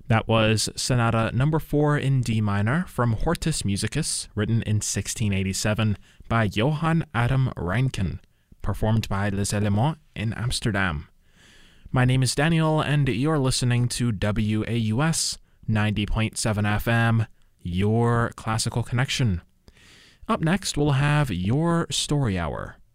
That was Sonata Number 4 in D minor from Hortus Musicus, written in 1687 by Johann Adam Reinken, performed by Les Elements in Amsterdam. My name is Daniel, and you're listening to WAUS 90.7 FM, your classical connection. Up next, we'll have Your Story Hour,